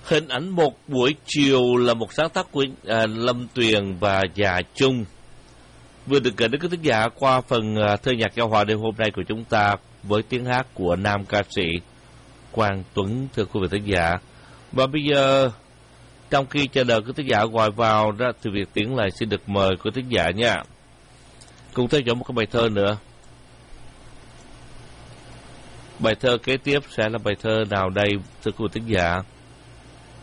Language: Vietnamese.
Hình ảnh một buổi chiều là một sáng tác của Lâm Tuyền và Dạ Chung vừa được gửi đến quý thính giả qua phần thơ nhạc giao hòa đêm hôm nay của chúng ta với tiếng hát của nam ca sĩ Quang Tuấn, thưa quý vị thính giả. Và bây giờ trong khi chờ đợi quý thính giả gọi vào đó, thì Việt Tiến lại xin được mời quý thính giả nha, cùng theo dõi một cái bài thơ nữa. Bài thơ kế tiếp sẽ là bài thơ nào đây thưa quý vị thính giả?